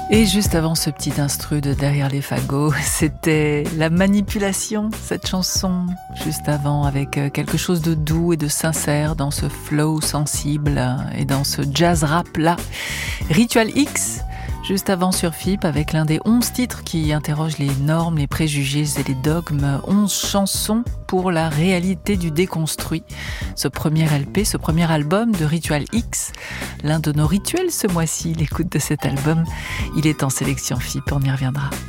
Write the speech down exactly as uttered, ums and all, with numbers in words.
Et juste avant ce petit instru de Derrière les fagots, c'était La Manipulation, cette chanson, juste avant, avec quelque chose de doux et de sincère dans ce flow sensible et dans ce jazz rap là. Ritual X, juste avant sur F I P, avec l'un des onze titres qui interrogent les normes, les préjugés et les dogmes. Onze chansons pour la réalité du déconstruit. Ce premier L P, ce premier album de Ritual X, l'un de nos rituels ce mois-ci, l'écoute de cet album, il est en sélection F I P, on y reviendra.